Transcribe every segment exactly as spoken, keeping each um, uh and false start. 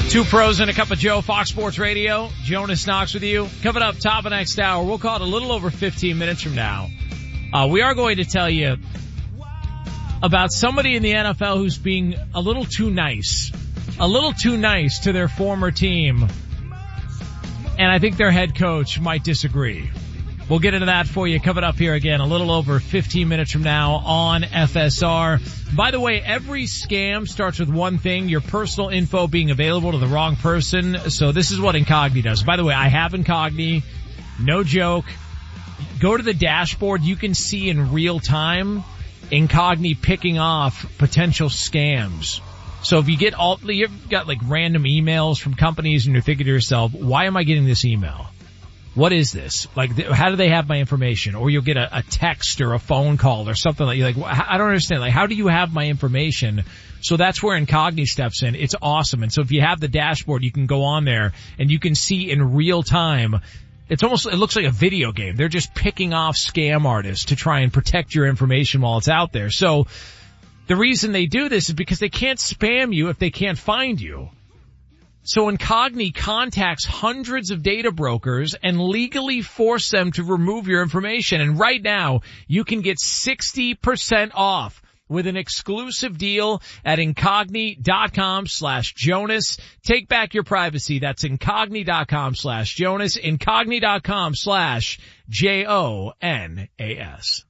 Two pros and a cup of Joe, Fox Sports Radio. Jonas Knox with you. Coming up top of next hour, we'll call it a little over fifteen minutes from now. Uh, we are going to tell you about somebody in the N F L who's being a little too nice. A little too nice to their former team. And I think their head coach might disagree. We'll get into that for you coming up here again a little over fifteen minutes from now on F S R. By the way, every scam starts with one thing, your personal info being available to the wrong person. So this is what Incogni does. By the way, I have Incogni. No joke. Go to the dashboard. You can see in real time Incogni picking off potential scams. So if you get all, you've got like random emails from companies and you're thinking to yourself, why am I getting this email? What is this? Like, how do they have my information? Or you'll get a, a text or a phone call or something like, you're like, I don't understand. Like, how do you have my information? So that's where Incogni steps in. It's awesome. And so if you have the dashboard, you can go on there and you can see in real time. It's almost, it looks like a video game. They're just picking off scam artists to try and protect your information while it's out there. So the reason they do this is because they can't spam you if they can't find you. So Incogni contacts hundreds of data brokers and legally force them to remove your information. And right now, you can get sixty percent off with an exclusive deal at Incogni.com slash Jonas. Take back your privacy. That's Incogni.com slash Jonas. Incogni.com slash J O N A S.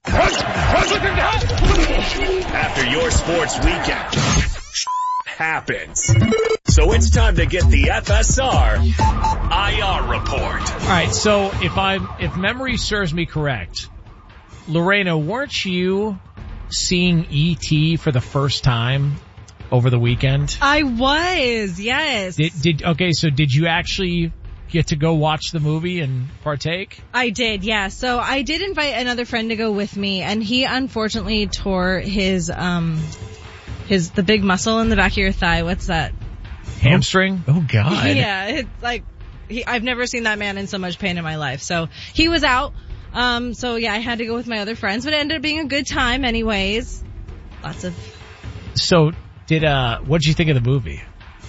After your sports weekend happens. So it's time to get the F S R I R report. All right, so if I'm if memory serves me correct, Lorena, weren't you seeing E T for the first time over the weekend? I was, yes. Did did okay, so did you actually get to go watch the movie and partake? I did, yeah. So I did invite another friend to go with me, and he unfortunately tore his um his the big muscle in the back of your thigh. What's that? Hamstring? Oh, God. Yeah, it's like, he, I've never seen that man in so much pain in my life. So he was out. Um, so yeah, I had to go with my other friends, but it ended up being a good time anyways. Lots of. So did, uh, what did you think of the movie?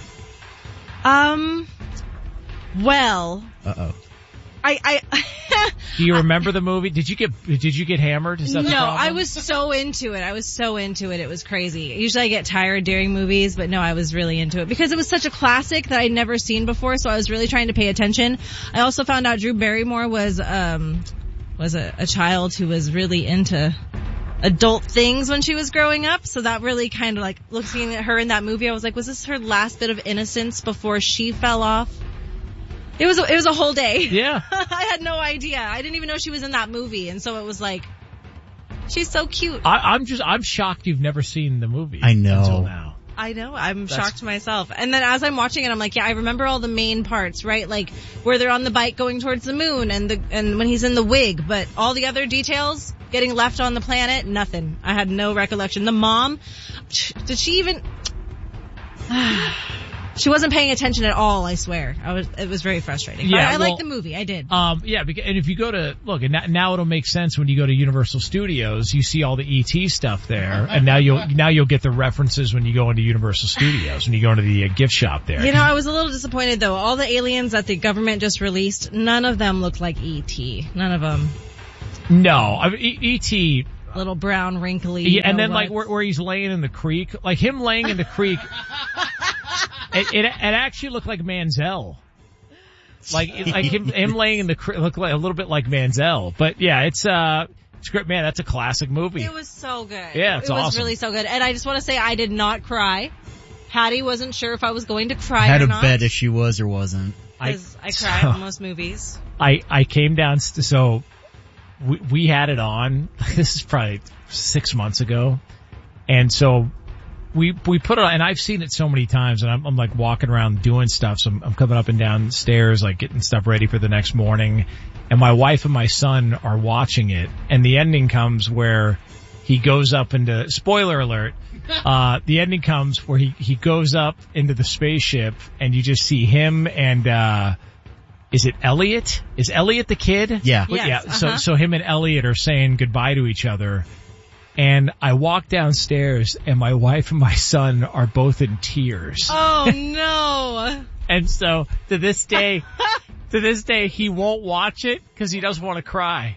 Um, well. Uh-oh. I, I, Do you remember the movie? Did you get, did you get hammered? Is that no, the problem? I was so into it. I was so into it. It was crazy. Usually I get tired during movies, but no, I was really into it because it was such a classic that I'd never seen before. So I was really trying to pay attention. I also found out Drew Barrymore was, um, was a, a child who was really into adult things when she was growing up. So that really kind of like looking at her in that movie, I was like, was this her last bit of innocence before she fell off? It was a, it was a whole day. Yeah. I had no idea. I didn't even know she was in that movie, and so it was like, she's so cute. I, I'm just I'm shocked you've never seen the movie. I know. Until now. I know. I'm That's... shocked myself. And then as I'm watching it, I'm like, yeah, I remember all the main parts, right? Like where they're on the bike going towards the moon, and the and when he's in the wig, but all the other details getting left on the planet, nothing. I had no recollection. The mom, did she even? She wasn't paying attention at all, I swear. I was, it was very frustrating. Yeah, but I well, liked the movie. I did. Um, yeah, because, and if you go to, look, and now it'll make sense when you go to Universal Studios, you see all the E T stuff there, and now you'll, now you'll get the references when you go into Universal Studios, when you go into the uh, gift shop there. You know, I was a little disappointed though. All the aliens that the government just released, none of them looked like E T. None of them. No, I mean, E T Little brown, wrinkly. Yeah, and then what? like where, where he's laying in the creek, like him laying in the creek, it, it, it actually looked like Manziel. Like, like him, him laying in the creek looked like a little bit like Manziel. But yeah, it's, uh, it's great, man. That's a classic movie. It was so good. Yeah, it's It was awesome. really so good. And I just want to say I did not cry. Hattie wasn't sure if I was going to cry I had or a not. bet if she was or wasn't. Because I, I so, cry at most movies. I, I came down, st- so we, we had it on, this is probably six months ago. And so we, we put it on, and I've seen it so many times, and I'm, I'm like walking around doing stuff. So I'm, I'm coming up and down stairs, like getting stuff ready for the next morning. And my wife and my son are watching it, and the ending comes where he goes up into, spoiler alert, uh, the ending comes where he, he goes up into the spaceship, and you just see him and, uh, is it Elliot? Is Elliot the kid? Yeah. Yes, yeah. uh-huh. So, so him and Elliot are saying goodbye to each other. And I walk downstairs, and my wife and my son are both in tears. Oh, no. And so, to this day, to this day, he won't watch it because he doesn't want to cry.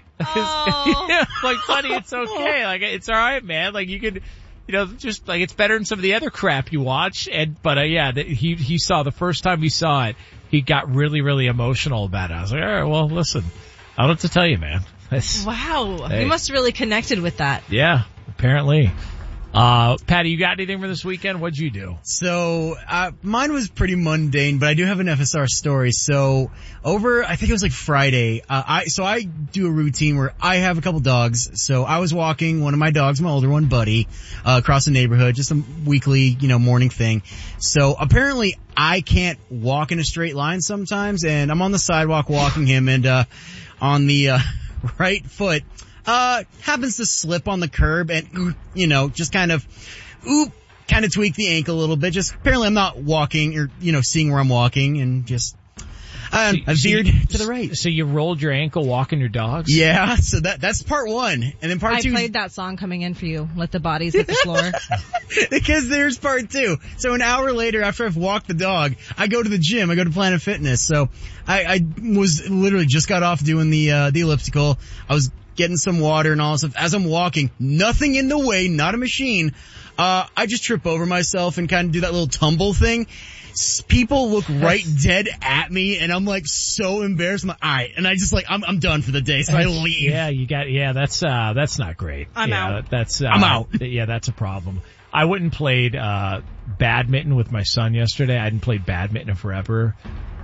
Oh. Like, buddy, it's okay. Like, it's all right, man. Like, you could, you know, just like it's better than some of the other crap you watch. And but uh, yeah, the, he he saw the first time he saw it, he got really really emotional about it. I was like, all right, well, listen, I don't have to tell you, man. That's, wow, hey. You must have really connected with that. Yeah, apparently. Uh, Patty, you got anything for this weekend? What'd you do? So, uh, mine was pretty mundane, but I do have an F S R story. So, over, I think it was like Friday, uh, I, so I do a routine where I have a couple dogs. So I was walking one of my dogs, my older one, Buddy, uh, across the neighborhood, just a weekly, you know, morning thing. So apparently I can't walk in a straight line sometimes, and I'm on the sidewalk walking him, and, uh, on the, uh, right foot, Uh, happens to slip on the curb and, you know, just kind of, oop, kind of tweak the ankle a little bit. Just, apparently I'm not walking or, you know, seeing where I'm walking and just, uh, So, I veered so you, to the right. So you rolled your ankle walking your dogs? Yeah, so that, that's part one. And then part I two. I played that song coming in for you. Let the bodies hit the floor. Because there's part two. So an hour later after I've walked the dog, I go to the gym. I go to Planet Fitness. So I, I was literally just got off doing the, uh, the elliptical. I was getting some water and all that stuff. As I'm walking, nothing in the way, not a machine. Uh, I just trip over myself and kind of do that little tumble thing. S- People look right dead at me, and I'm like so embarrassed. I'm like, all right, and I just like I'm I'm done for the day, so I leave. Yeah, you got yeah. That's uh that's not great. I'm yeah, out. That's uh, I'm out. Yeah, that's a problem. I went and played uh badminton with my son yesterday. I hadn't played badminton in forever.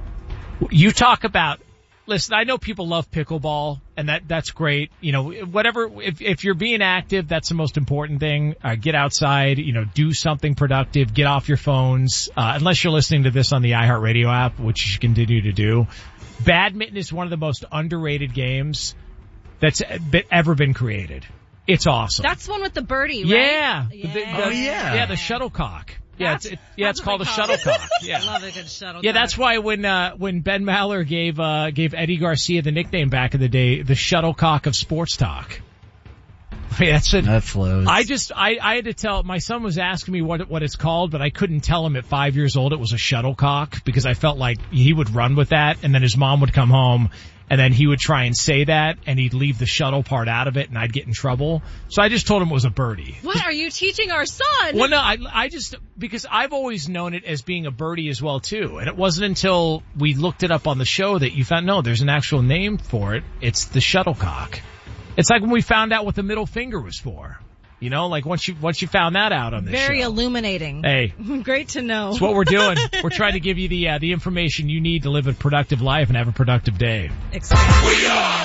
You talk about. Listen, I know people love pickleball, and that that's great. You know, whatever. If if you're being active, that's the most important thing. Uh, get outside. You know, do something productive. Get off your phones. Uh, unless you're listening to this on the iHeartRadio app, which you should continue to do. Badminton is one of the most underrated games that's ever been created. It's awesome. That's one with the birdie, right? Yeah. Yeah. The, the, Oh, yeah. Yeah, the shuttlecock. Yeah, That's, it's, it, yeah, it's called a call it. shuttlecock. Yeah. I love a good shuttlecock. Yeah, that's why when uh when Ben Maller gave uh gave Eddie Garcia the nickname back in the day, the shuttlecock of sports talk. I mean, that's it. That flows. I just I I had to tell my son was asking me what what it's called, but I couldn't tell him at five years old it was a shuttlecock because I felt like he would run with that, and then his mom would come home. And then he would try and say that, and he'd leave the shuttle part out of it, and I'd get in trouble. So I just told him it was a birdie. What are you teaching our son? Well, no, I, I just, because I've always known it as being a birdie as well, too. And it wasn't until we looked it up on the show that you found, no, there's an actual name for it. It's the shuttlecock. It's like when we found out what the middle finger was for. You know, like once you, once you found that out on this Very show. illuminating. Hey. Great to know. That's what we're doing. We're trying to give you the, uh, the information you need to live a productive life and have a productive day. Exactly.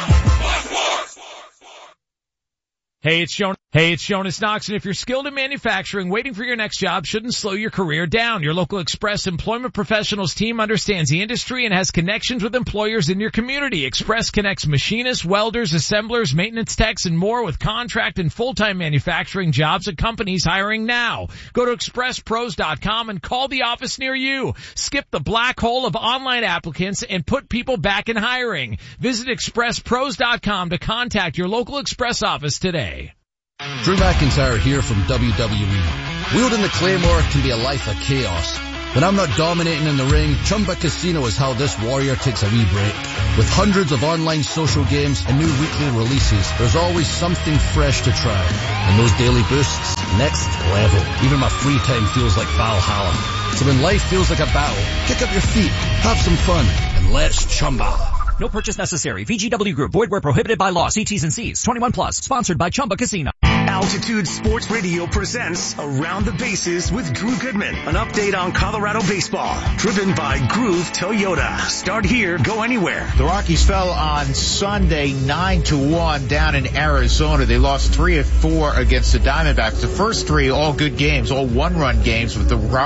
Hey, it's Jonas. Hey, it's Jonas Knox, and if you're skilled in manufacturing, waiting for your next job shouldn't slow your career down. Your local Express Employment Professionals team understands the industry and has connections with employers in your community. Express connects machinists, welders, assemblers, maintenance techs, and more with contract and full-time manufacturing jobs at companies hiring now. Go to express pros dot com and call the office near you. Skip the black hole of online applicants and put people back in hiring. Visit express pros dot com to contact your local Express office today. Drew McIntyre here from W W E. Wielding the Claymore can be a life of chaos. When I'm not dominating in the ring, Chumba Casino is how this warrior takes a wee break. With hundreds of online social games and new weekly releases, there's always something fresh to try. And those daily boosts, next level. Even my free time feels like Valhalla. So when life feels like a battle, kick up your feet, have some fun, and let's Chumba. No purchase necessary. V G W Group. Void where prohibited by law. See T's and C's. twenty-one plus. Sponsored by Chumba Casino. Altitude Sports Radio presents Around the Bases with Drew Goodman. An update on Colorado baseball. Driven by Groove Toyota. Start here, go anywhere. The Rockies fell on Sunday nine to one down in Arizona. They lost three of four against the Diamondbacks. The first three all good games, all one-run games with the Rockies.